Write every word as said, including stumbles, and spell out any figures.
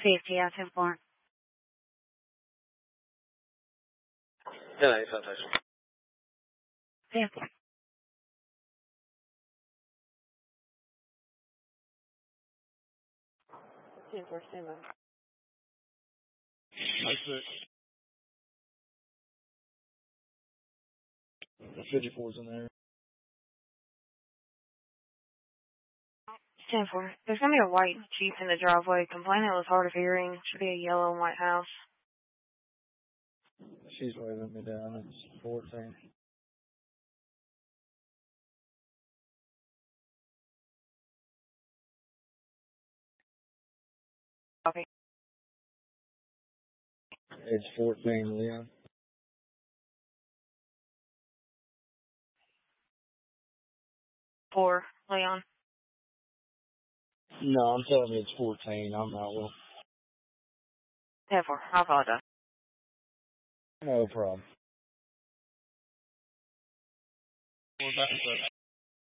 Fifty, I ten four. ten eight, Citation. Ten four. Ten four, stand by. The fifty-four's in there. Ten four. There's gonna be a white Jeep in the driveway. Complaining it was hard of hearing. Should be a yellow and white house. She's waving me down. It's fourteen. Copy. It's fourteen, Leon. Four, Leon. No, I'm telling you it's fourteen. I'm not well. Ten four. I apologize. No problem. We're back to